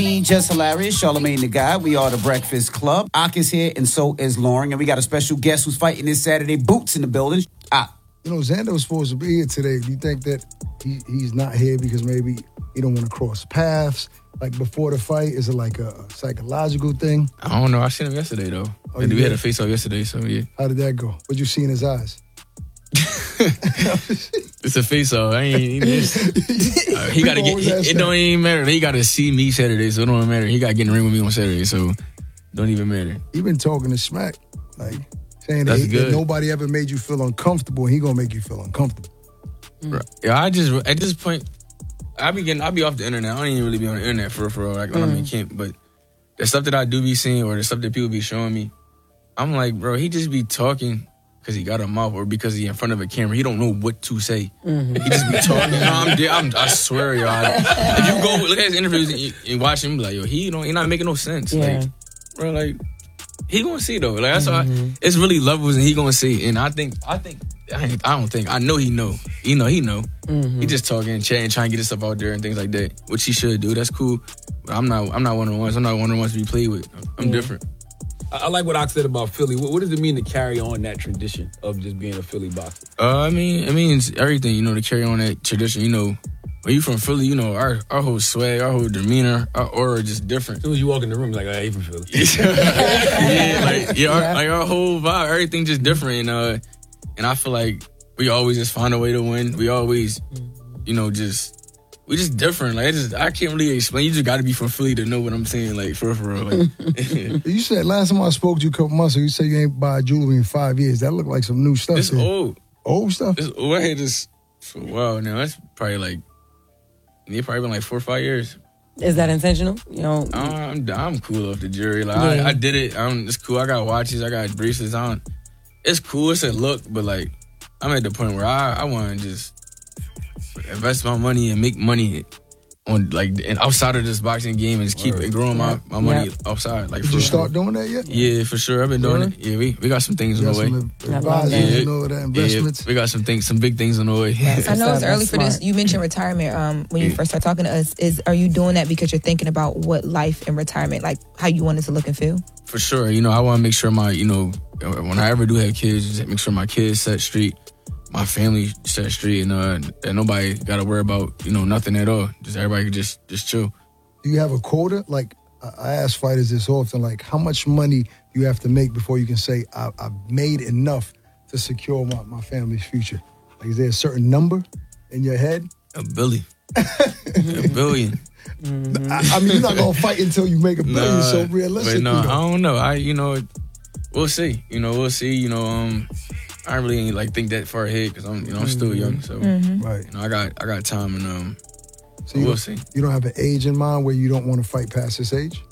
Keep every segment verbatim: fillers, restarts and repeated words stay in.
Me, just hilarious. Charlamagne the Guy. We are the Breakfast Club. Ak is here, and so is Lauren. And we got a special guest who's fighting this Saturday. Boots in the building. Ah. You know, Xander was supposed to be here today. Do you think that he, he's not here because maybe he don't want to cross paths? Like before the fight, is it like a psychological thing? I don't know. I seen him yesterday though. Oh, we did? had a face off yesterday, so yeah. How did that go? What'd you see in his eyes? It's a face off. I ain't. Just, uh, he gotta get. He, it don't even matter. He gotta see me Saturday, so it don't matter. He gotta get in the ring with me on Saturday, so don't even matter. He been talking to smack, like saying that, he, that nobody ever made you feel uncomfortable. And he gonna make you feel uncomfortable. Mm. Right. Yeah, I just at this point, I be getting. I be off the internet. I don't even really be on the internet for for like when mm. I'm in camp. But the stuff that I do be seeing, or the stuff that people be showing me, I'm like, bro, he just be talking because he got a mouth or because he in front of a camera. He don't know what to say. Mm-hmm. He just be talking. No, I'm, I'm, I swear, y'all. If you go look at his interviews and, and watch him, be like, yo, he don't, he not making no sense. Yeah. Like, bro, like, he gonna see though. Like that's mm-hmm. why it's really levels, and he gonna see. And I think, I think, I, I don't think, I know he know. He know, he know. Mm-hmm. He just talking, chatting, trying to get his stuff out there and things like that, which he should do. That's cool. But I'm not, I'm not one of the ones. I'm not one of the ones to be played with. I'm yeah. different. I like what Ox said about Philly. What, what does it mean to carry on that tradition of just being a Philly boxer? Uh, I mean, it means everything, you know, to carry on that tradition. You know, when you from Philly, you know, our our whole swag, our whole demeanor, our aura is just different. As soon as you walk in the room, you're like, oh, he from Philly. yeah, like, yeah, our, like our whole vibe, everything just different. And, uh, and I feel like we always just find a way to win. We always, you know, just... We just different. Like, I just, I can't really explain. You just got to be from Philly to know what I'm saying. Like, for real, for real. Like, you said last time I spoke to you a couple months ago, you said you ain't buy jewelry in five years. That looked like some new stuff. It's there. old. Old stuff? It's old. I had this for a while now. That's probably like, yeah, probably been like four or five years. Is that intentional? You know, uh, I'm I'm cool off the jewelry. Like, yeah. I, I did it. I'm, it's cool. I got watches. I got bracelets on. It's cool. It's a look, but like, I'm at the point where I, I want to just invest my money and make money on like and outside of this boxing game and just keep it growing my, my money yeah. outside. Like, did for you start doing that yet? Yeah, for sure. I've been doing it. Yeah, we, we got some things on the way. Advisors yeah. and all of that, investments. Yeah, we got some things, some big things on the way. Yes, I know it's early for this. You mentioned retirement um, when you yeah. first started talking to us. Is are you doing that because you're thinking about what life in retirement, like how you want it to look and feel? For sure. You know, I want to make sure my, you know, when I ever do have kids, just make sure my kids set straight. My family set straight, and, uh, and nobody got to worry about, you know, nothing at all. Just everybody can just just chill. Do you have a quota? Like, I ask fighters this often, like, how much money do you have to make before you can say, I, I've made enough to secure my, my family's future? Like, is there a certain number in your head? A billion. a billion. Mm-hmm. I, I mean, you're not going to fight until you make a billion, nah, so realistically. But no, I don't know. I, you know, we'll see. You know, we'll see. You know, um... I don't really like think that far ahead because I'm, you know, I'm still young. So, mm-hmm. right. you know, I got, I got time, and um, so we'll see. You don't have an age in mind where you don't want to fight past this age.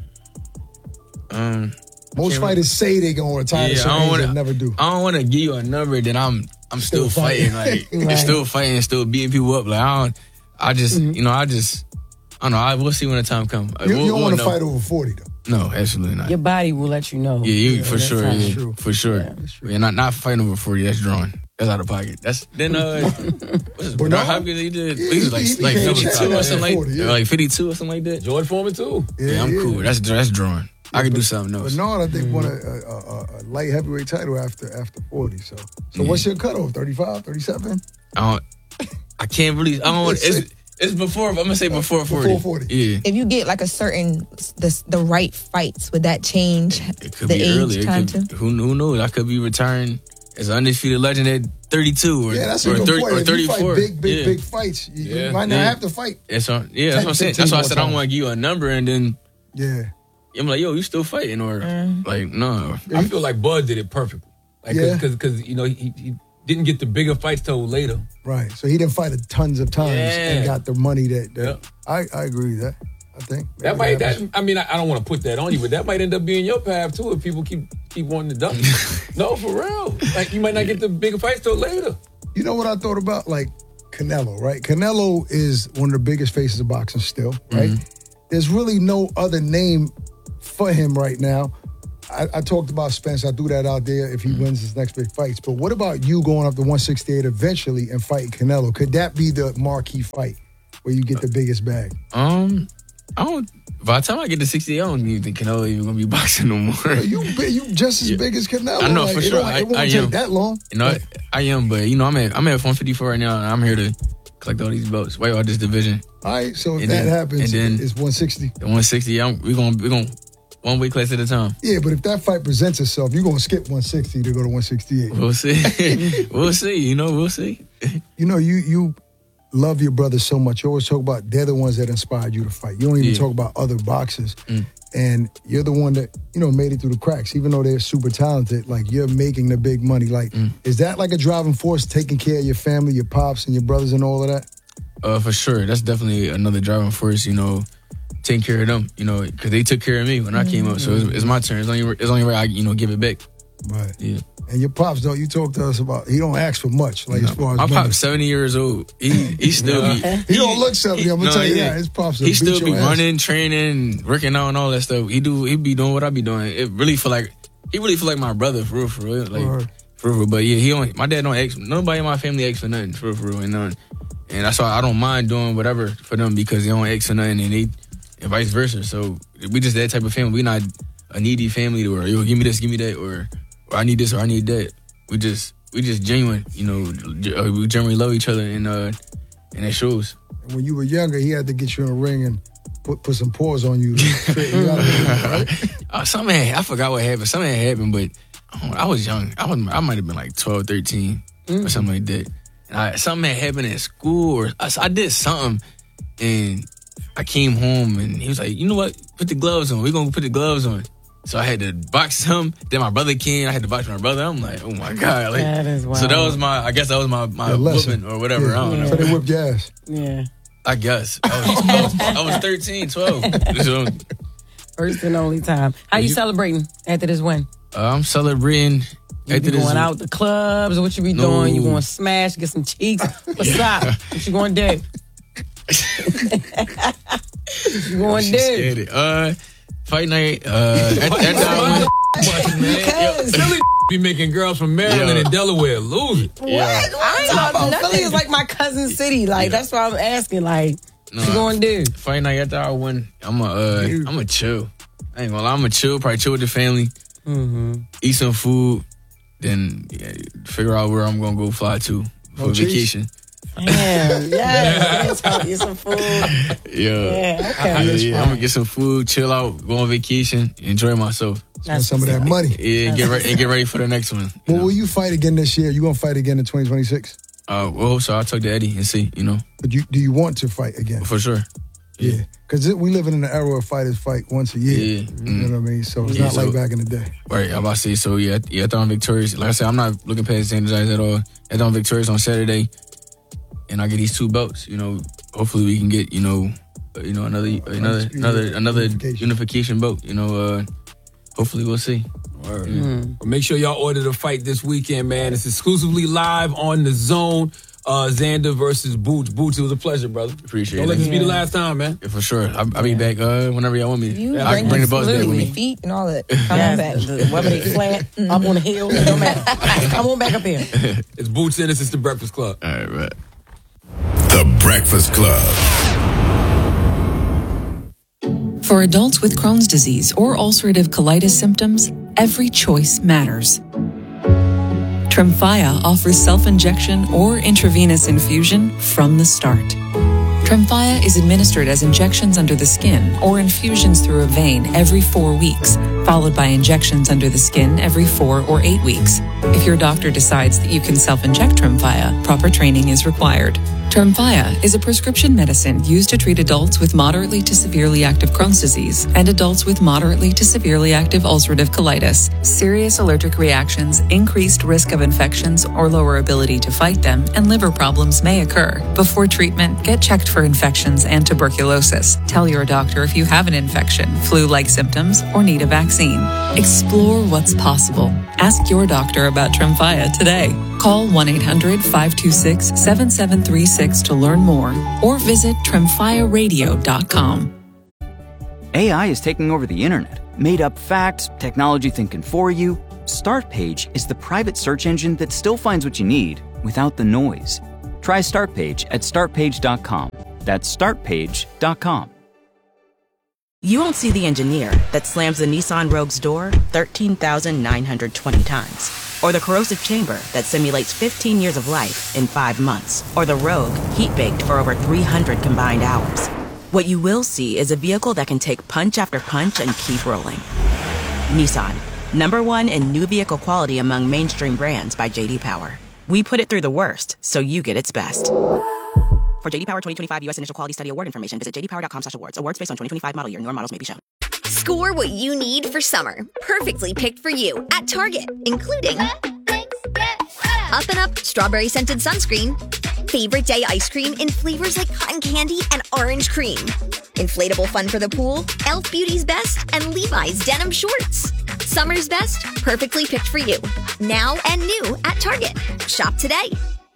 Um, most fighters say they gonna retire. Yeah, I don't want to. Never do. I don't want to give you a number that I'm, I'm still, still fighting. fighting. Like, right. still fighting, still beating people up. Like, I don't. I just, mm-hmm. you know, I just, I don't know. I we'll see when the time comes. You, we'll, you don't we'll want to fight over forty though. No, absolutely not. Your body will let you know. Yeah, you, yeah for sure. Yeah, true. For sure. Yeah, yeah, not not fighting over forty. That's drawing. That's out of pocket. That's then. Uh, what's Bernard Hopkins? He did. He was like he, he like fifty-two or something forty, like yeah. like fifty-two or something like that. George Foreman too. Yeah, yeah I'm yeah. cool. That's that's drawing. I can do something else. Bernard, I think, mm-hmm. won a, a, a light heavyweight title after after forty. So, so yeah. what's your cutoff? thirty-five, thirty-seven? I don't. I can't really. I don't. It's, It's before, I'm going to say before forty. Before forty. Yeah. If you get like a certain, the, the right fights, would that change it could the be age early. time could, to? Who, who knows? I could be retiring as an undefeated legend at thirty-two or, yeah, that's or, a good thirty, point. or if you thirty-four. Fight big, big, yeah. big fights. You, yeah. you might not yeah. have to fight. That's what, yeah, that's what I'm saying. That's why I said I don't want to give you a number and then yeah, I'm like, yo, you still fighting? Or mm. like, no. I feel like Bud did it perfectly. Like, yeah. Because, you know, he, he didn't get the bigger fights till later. Right. So he didn't fight it tons of times yeah. and got the money that, that yep. I, I agree with that. I think. That might that I mean I, I don't want to put that on you, but that might end up being your path too if people keep keep wanting to dump you. No, for real. Like you might not get the bigger fights till later. You know what I thought about? Like Canelo, right? Canelo is one of the biggest faces of boxing still, right? Mm-hmm. There's really no other name for him right now. I, I talked about Spence. I threw that out there if he mm-hmm. wins his next big fights. But what about you going up to one sixty-eight eventually and fighting Canelo? Could that be the marquee fight where you get the biggest bag? Um, I don't. By the time I get to sixty, I don't even think Canelo even gonna be boxing no more. You big, you just as Yeah. big as Canelo. I know like, for it sure. Don't, I, it won't I take am that long. You know, I am, but you know, I'm at I'm at one fifty-four right now, and I'm here to collect all these belts, white out this division. All right, so if And that then- happens, and then- it's one sixty. The one sixty, I'm, we gonna we gonna one weight class at a time. Yeah, but if that fight presents itself, you're gonna skip one sixty to go to one sixty-eight. We'll see. We'll see. You know, we'll see. You know, you you love your brothers so much. You always talk about they're the ones that inspired you to fight. You don't even Yeah. talk about other boxers. Mm. And you're the one that, you know, made it through the cracks. Even though they're super talented, like you're making the big money. Like, Mm. is that like a driving force, taking care of your family, your pops and your brothers and all of that? Uh, for sure, that's definitely another driving force. You know, taking care of them. You know, because they took care of me when I came up. So it's, it's my turn. It's only it's only right I you know give it back. Right. Yeah. And your pops, though, you talked to us about, he don't ask for much, like as far as My money. pop's seventy years old. He he still be. He don't look seventy, I'm gonna tell you yeah. that. His pops will He beat still your be ass. running, training, working out, and all that stuff. He do. He be doing what I be doing. It really feel like he really feel like my brother for real, for real, like Word. for real. But yeah, he don't. My dad don't ask. Nobody in my family asks for nothing for real, for real, and none. And that's why I don't mind doing whatever for them because they don't ask for nothing, and they and vice versa. So we just that type of family. We not a needy family to where yo give me this, give me that, or, or I need this or I need that. We just we just genuine, you know. We generally love each other, and uh, and it shows. And when you were younger, he had to get you in a ring and put put some paws on you. You gotta be, right? Uh, something had, I forgot what happened. Something had happened, but I, don't know, I was young. I was I might have been like twelve, thirteen or something like that. And I, something had happened at school, or I, I did something, and I came home, and he was like, "You know what? Put the gloves on. We're gonna put the gloves on." So I had to box him. Then my brother came. I had to box my brother. I'm like, oh my god! Like, That is wild. So that was my. I guess that was my my Your lesson. whooping or whatever. Yeah. I don't know. So they whipped your ass. Yeah. I guess I was, I was, I was thirteen, twelve. So, First and only time. How you, You- celebrating after this win? uh, I'm celebrating. You after be this- going out to clubs? What you be No. doing? You going to smash, get some cheeks? What's up? What you going to do? What you going to She do? scared. Uh, fight night. Uh, at, at that Much, man. Philly be making girls from Maryland Yeah. and Delaware lose it. one, yeah. I ain't talking about Philly is like my cousin city. Like that's why I'm asking. Like, what you going to do? Fight night after I win, I'm a, uh, I'm a chill. I ain't gonna lie, I'm a chill. Probably chill with the family. Mm-hmm. Eat some food, then yeah, figure out where I'm gonna go fly to for No cheese? vacation. Damn, yes. Get some food. Yeah, Yeah, okay. yeah, yeah. I'm gonna get some food, chill out, go on vacation, enjoy myself. Spend some of that money. Yeah, and get ready and get ready for the next one. you Well, know. will you fight again this year? You gonna fight again in twenty twenty-six? Uh, well, so I'll talk to Eddie and see, you know, But you, do you want to fight again? for sure. Yeah, because we live in an era of fighters fight once a year. Yeah. You Mm. know what I mean? So it's Yeah, not so- like back in the day. Right, I'm about to say, so yeah, yeah, I thought I'm victorious. Like I said, I'm not looking past standardized at all. I thought I'm victorious on Saturday, and I get these two belts. You know, hopefully we can get, you know, uh, you know, another, another, Undisputed another, another unification. unification belt. You know, uh, hopefully we'll see. Word. Well, make sure y'all order the fight this weekend, man. It's exclusively live on the Zone. Uh, Xander versus Boots. Boots, it was a pleasure, brother. Appreciate Don't it. let this be the last time, man. Yeah, for sure. I'll, I'll be back uh, whenever y'all want me. You I can bring, bring the belts back with your me. feet and all that. Come on back. Yes, the- whether they flat, up on the hill, it don't matter. Come on back up here. It's Boots and this is the Breakfast Club. All right, right. The Breakfast Club. For adults with Crohn's disease or ulcerative colitis symptoms, every choice matters. Tremfya offers self-injection or intravenous infusion from the start. Tremfya is administered as injections under the skin or infusions through a vein every four weeks, followed by injections under the skin every four or eight weeks. If your doctor decides that you can self-inject Tremfya, proper training is required. Tremfya is a prescription medicine used to treat adults with moderately to severely active Crohn's disease and adults with moderately to severely active ulcerative colitis. Serious allergic reactions, increased risk of infections or lower ability to fight them, and liver problems may occur. Before treatment, get checked for infections and tuberculosis. Tell your doctor if you have an infection, flu-like symptoms, or need a vaccine. Explore what's possible. Ask your doctor about Tremfya today. Call one eight hundred five two six seven seven three six to learn more or visit tremfya radio dot com. A I is taking over the internet. Made up facts, technology thinking for you. Startpage is the private search engine that still finds what you need without the noise. Try Startpage at start page dot com. That's start page dot com. You won't see the engineer that slams the Nissan Rogue's door thirteen thousand nine hundred twenty times. Or the corrosive chamber that simulates fifteen years of life in five months. Or the Rogue heat-baked for over three hundred combined hours. What you will see is a vehicle that can take punch after punch and keep rolling. Nissan, number one in new vehicle quality among mainstream brands by J D Power. We put it through the worst, so you get its best. For J D Power twenty twenty-five U S Initial Quality Study Award information, visit j d power dot com slash awards. Awards based on twenty twenty-five model year. Newer models may be shown. Score what you need for summer. Perfectly picked for you at Target, including Up and Up Strawberry Scented Sunscreen, Favorite Day Ice Cream in flavors like cotton candy and orange cream, Inflatable Fun for the Pool, e l f Beauty's Best, and Levi's Denim Shorts. Summer's best, perfectly picked for you. Now and new at Target. Shop today.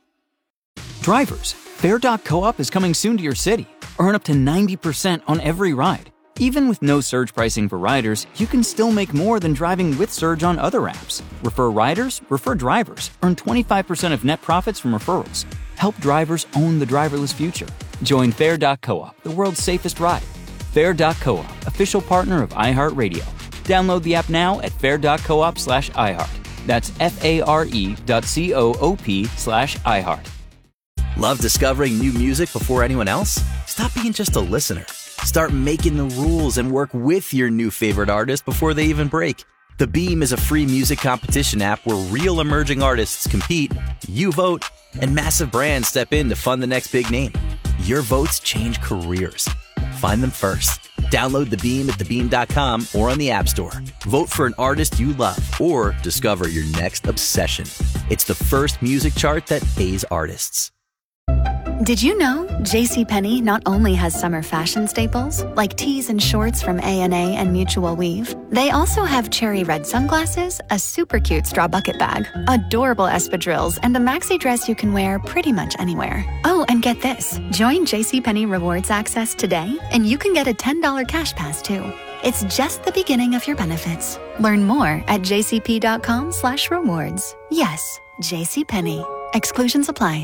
Drivers, Fair dot coop is coming soon to your city. Earn up to ninety percent on every ride. Even with no surge pricing for riders, you can still make more than driving with Surge on other apps. Refer riders, refer drivers. Earn twenty-five percent of net profits from referrals. Help drivers own the driverless future. Join Fair dot coop, the world's safest ride. Fair dot coop, official partner of iHeartRadio. Download the app now at fair dot coop slash iHeart. That's F-A-R-E dot C-O-O-P slash iHeart. Love discovering new music before anyone else? Stop being just a listener. Start making the rules and work with your new favorite artist before they even break. The Beam is a free music competition app where real emerging artists compete, you vote, and massive brands step in to fund the next big name. Your votes change careers. Find them first. Download The Beam at the beam dot com or on the App Store. Vote for an artist you love or discover your next obsession. It's the first music chart that pays artists. Did you know JCPenney not only has summer fashion staples, like tees and shorts from A and A and Mutual Weave, they also have cherry red sunglasses, a super cute straw bucket bag, adorable espadrilles, and a maxi dress you can wear pretty much anywhere. Oh, and get this. Join JCPenney Rewards Access today, and you can get a ten dollars cash pass, too. It's just the beginning of your benefits. Learn more at jcp.com slash rewards. Yes, JCPenney. Exclusions apply.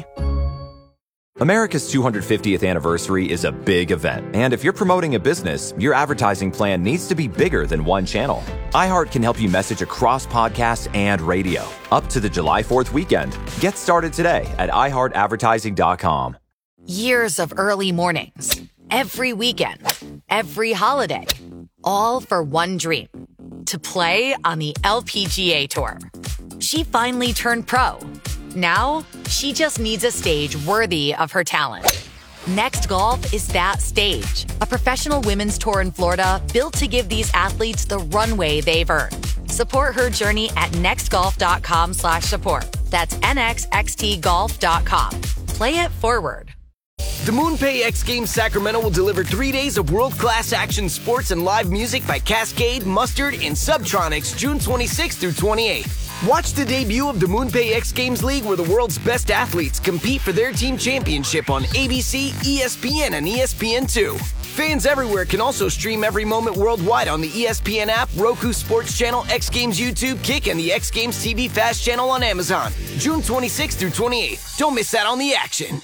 America's two hundred fiftieth anniversary is a big event, and if you're promoting a business, your advertising plan needs to be bigger than one channel. iHeart can help you message across podcasts and radio. Up to the July fourth weekend. Get started today at i heart advertising dot com. Years of early mornings, every weekend, every holiday, all for one dream, to play on the L P G A Tour. She finally turned pro. Now, she just needs a stage worthy of her talent. Next Golf is that stage. A professional women's tour in Florida built to give these athletes the runway they've earned. Support her journey at nextgolf.com slash support. That's nxxt golf dot com. Play it forward. The MoonPay X Games Sacramento will deliver three days of world-class action sports and live music by Cascade, Mustard, and Subtronics June twenty-sixth through twenty-eighth. Watch the debut of the MoonPay X Games League where the world's best athletes compete for their team championship on A B C, E S P N, and E S P N two. Fans everywhere can also stream every moment worldwide on the E S P N app, Roku Sports Channel, X Games YouTube, Kick, and the X Games T V Fast Channel on Amazon. June twenty-sixth through twenty-eighth. Don't miss out on the action.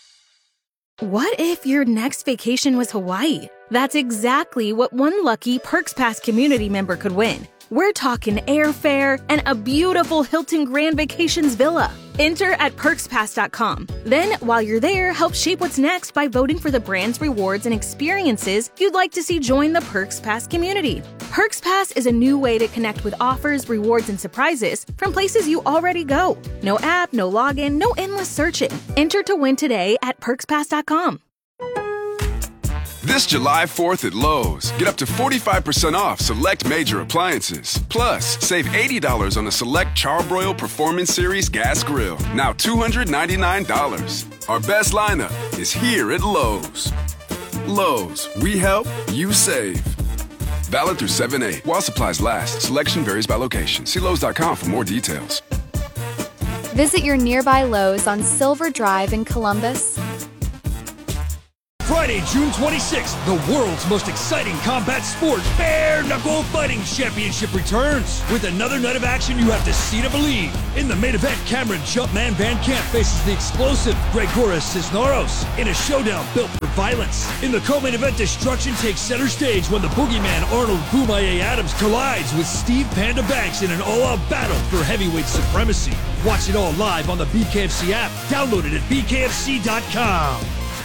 What if your next vacation was Hawaii? That's exactly what one lucky Perks Pass community member could win. We're talking airfare and a beautiful Hilton Grand Vacations villa. Enter at perks pass dot com. Then, while you're there, help shape what's next by voting for the brands, rewards, and experiences you'd like to see join the Perks Pass community. Perks Pass is a new way to connect with offers, rewards, and surprises from places you already go. No app, no login, no endless searching. Enter to win today at perks pass dot com. This July fourth at Lowe's, get up to forty-five percent off select major appliances. Plus, save eighty dollars on a select Charbroil Performance Series gas grill, now two hundred ninety-nine dollars. Our best lineup is here at Lowe's. Lowe's, we help, you save. Valid through seven eight while supplies last. Selection varies by location. See Lowe's dot com for more details. Visit your nearby Lowe's on Silver Drive in Columbus. Friday, June twenty-sixth, the world's most exciting combat sport, Bare Knuckle Fighting Championship returns. With another night of action you have to see to believe. In the main event, Cameron Jumpman Van Camp faces the explosive Gregoras Cisneros in a showdown built for violence. In the co-main event, destruction takes center stage when the boogeyman Arnold Boomaier Adams collides with Steve Panda Banks in an all-out battle for heavyweight supremacy. Watch it all live on the B K F C app. Download it at B K F C dot com.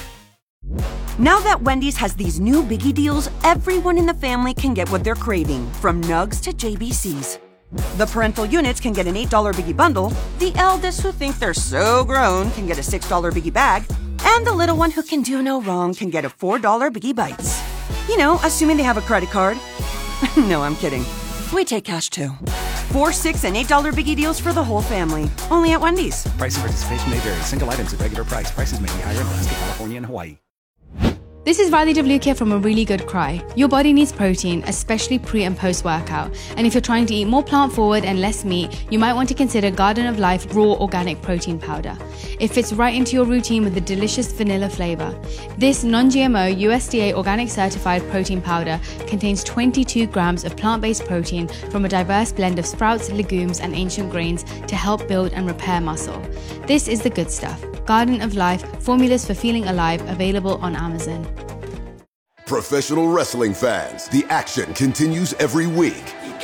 Now that Wendy's has these new biggie deals, everyone in the family can get what they're craving, from nugs to J B Cs. The parental units can get an eight dollar biggie bundle, the eldest who think they're so grown can get a six dollar biggie bag, and the little one who can do no wrong can get a four dollar biggie bites. You know, assuming they have a credit card. No, I'm kidding. We take cash too. Four, six, and eight dollar biggie deals for the whole family. Only at Wendy's. Price and participation may vary. Single items at regular price. Prices may be higher in Alaska, California, and Hawaii. This is Riley Dablukia from A Really Good Cry. Your body needs protein, especially pre and post workout. And if you're trying to eat more plant forward and less meat, you might want to consider Garden of Life Raw Organic Protein Powder. It fits right into your routine with a delicious vanilla flavor. This non-G M O U S D A organic certified protein powder contains twenty-two grams of plant-based protein from a diverse blend of sprouts, legumes, and ancient grains to help build and repair muscle. This is the good stuff. Garden of Life, formulas for feeling alive, available on Amazon. Professional wrestling fans, the action continues every week.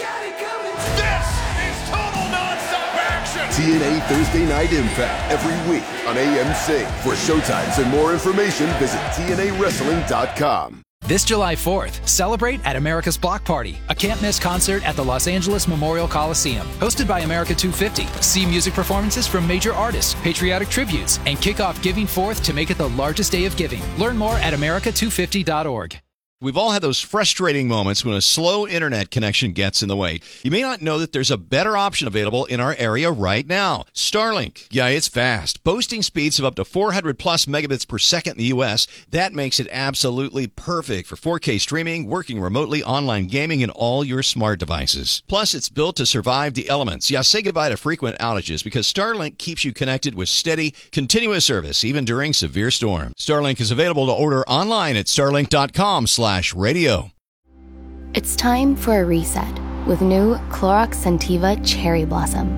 This is total nonstop action! T N A Thursday Night Impact every week on A M C. For showtimes and more information, visit T N A wrestling dot com. This July fourth, celebrate at America's Block Party, a can't-miss concert at the Los Angeles Memorial Coliseum. Hosted by America two fifty. See music performances from major artists, patriotic tributes, and kick off Giving Fourth to make it the largest day of giving. Learn more at America two fifty dot org. We've all had those frustrating moments when a slow internet connection gets in the way. You may not know that there's a better option available in our area right now. Starlink. Yeah, it's fast. Boasting speeds of up to four hundred plus megabits per second in the U S. That makes it absolutely perfect for four K streaming, working remotely, online gaming, and all your smart devices. Plus, it's built to survive the elements. Yeah, say goodbye to frequent outages because Starlink keeps you connected with steady, continuous service, even during severe storms. Starlink is available to order online at starlink dot com slash radio. It's time for a reset with new Clorox Scentiva Cherry Blossom.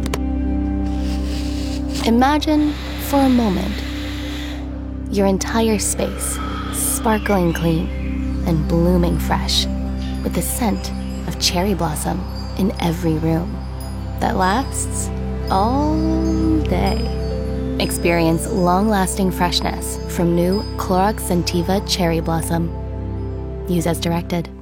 Imagine for a moment your entire space sparkling clean and blooming fresh with the scent of cherry blossom in every room that lasts all day. Experience long-lasting freshness from new Clorox Scentiva Cherry Blossom. Use as directed.